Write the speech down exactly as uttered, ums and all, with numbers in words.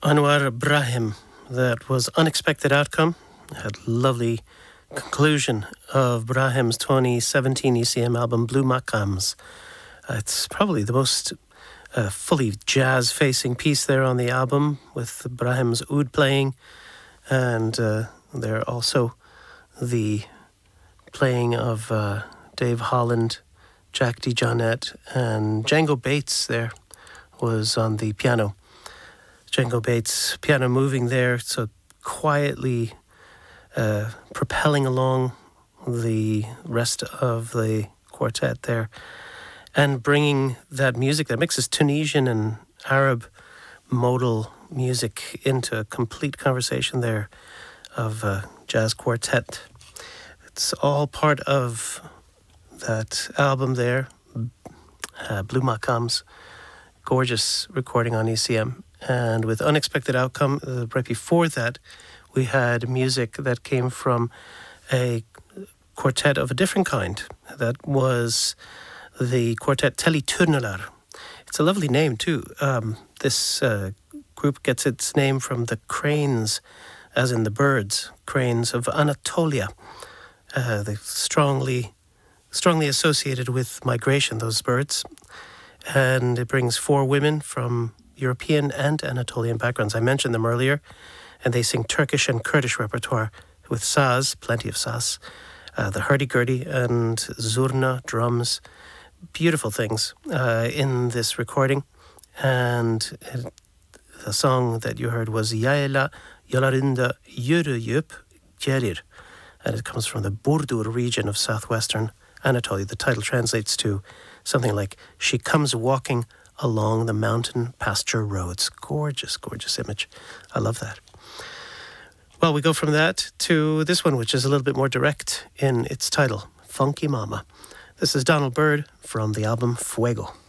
Anwar Ibrahim. That was Unexpected Outcome. Had lovely conclusion of Brahim's twenty seventeen E C M album Blue Makams. Uh, it's probably the most uh, fully jazz-facing piece there on the album, with Brahim's oud playing, and uh, there also the playing of uh, Dave Holland, Jack DeJohnette, and Django Bates there was on the piano. Django Bates' piano moving there, so quietly uh, propelling along the rest of the quartet there, and bringing that music that mixes Tunisian and Arab modal music into a complete conversation there of uh, jazz quartet. It's all part of that album there, uh, Blue Makams. Gorgeous recording on E C M. And with Unexpected Outcome, uh, right before that, we had music that came from a quartet of a different kind. That was the quartet Telly Turnelar. It's a lovely name, too. Um, this uh, group gets its name from the cranes, as in the birds, cranes of Anatolia. Uh, they're strongly, strongly associated with migration, those birds. And it brings four women from European and Anatolian backgrounds. I mentioned them earlier, and they sing Turkish and Kurdish repertoire with saz, plenty of saz, uh, the hurdy-gurdy and zurna drums. Beautiful things uh, in this recording. And it, the song that you heard was Yaela Yolarinda Yürüyüp Gelir, and it comes from the Burdur region of southwestern Anatolia. The title translates to something like, She Comes Walking Along the Mountain Pasture Roads. Gorgeous, gorgeous image. I love that. Well, we go from that to this one, which is a little bit more direct in its title, Funky Mama. This is Donald Byrd from the album Fuego.